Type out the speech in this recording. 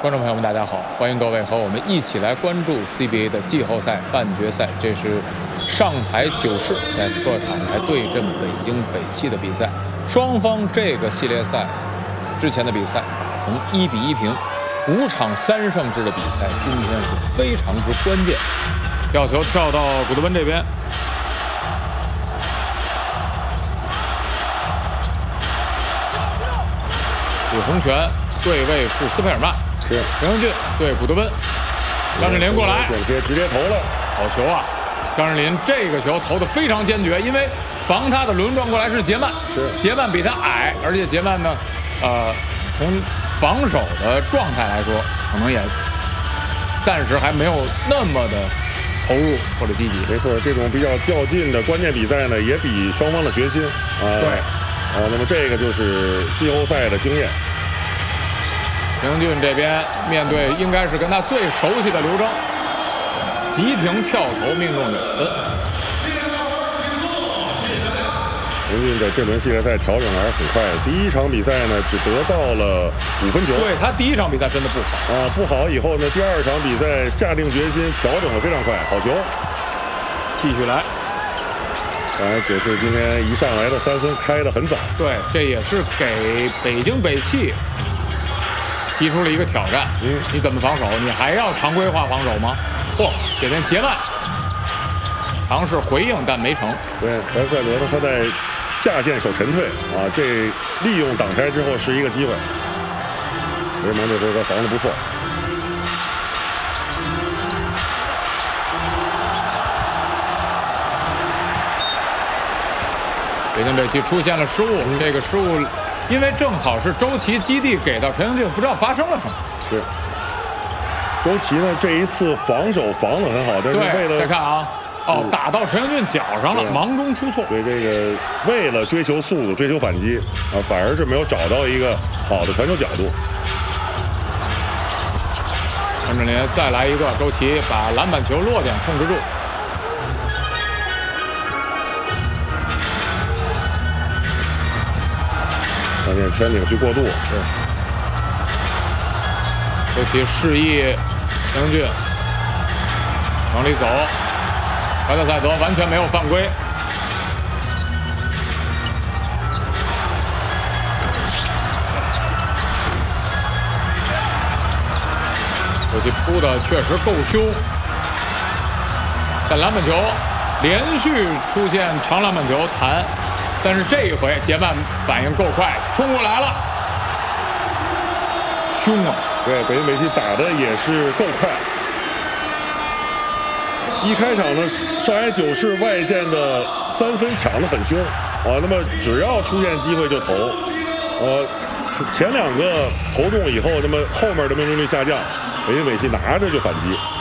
观众朋友们，大家好，欢迎各位和我们一起来关注 CBA 的季后赛半决赛。这是上海九市在客场来对阵北京北汽的比赛。双方这个系列赛之前的比赛打成1-1平，5场3胜制的比赛，今天是非常之关键。跳球跳到古德温这边，李洪权对位是斯佩尔曼。是陈永俊对古德温，张镇麟过来， 转切直接投了， 好球啊！张镇麟这个球投得非常坚决，因为防他的轮转过来是杰曼，杰曼比他矮，而且杰曼呢，从防守的状态来说，可能也暂时还没有那么的投入或者积极。 没错，这种比较较劲的关键比赛呢，也比双方的决心对， 那么这个就是季后赛的经验。 陈永俊这边面对应该是跟他最熟悉的刘铮，急停跳投命中2分。 陈永俊在这轮系列赛调整还是很快的，第一场比赛呢只得到了5分球。 对，他第一场比赛真的不好不好以后呢，第二场比赛下定决心，调整得非常快，好球， 继续来。 上海九市今天一上来的3分开得很早， 对，这也是给北京北汽提出了一个挑战，你怎么防守？你还要常规化防守吗？这边杰曼尝试回应，但没成。 对，莱塞罗呢，他在下线守沉退这利用挡拆之后是一个机会。雷蒙这回合防得不错。 北京北汽出现了失误，这个失误。因为正好是周琦基地给到陈永俊，不知道发生了什么。 是，周琦呢这一次防守防得很好，但是为了再看打到陈永俊脚上了，忙中出错。 对，这个为了追求速度、追求反击反而是没有找到一个好的传球角度。 张镇麟再来一个，周琦把篮板球落点控制住。 上线前顶去过渡， 是。周琦示意陈永俊往里走，怀特塞泽完全没有犯规。周琦扑的确实够凶，但篮板球连续出现长篮板球弹。但是这一回杰曼反应够快，冲过来了，凶啊！ 对，北京北汽打的也是够快。一开场呢，上海九市外线的3分抢得很凶那么只要出现机会就投，前2个投中以后，那么后面的命中率下降，北京北汽拿着就反击。